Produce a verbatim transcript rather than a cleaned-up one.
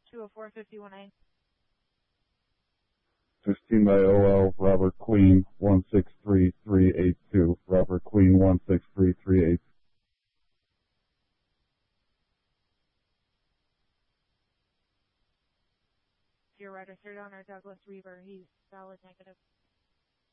two oh four, fifty-one A. fifteen by O L, Robert Queen, one six three three eight two. Robert Queen, one six three three eight two. Your registered owner, Douglas Reaver. He's valid negative.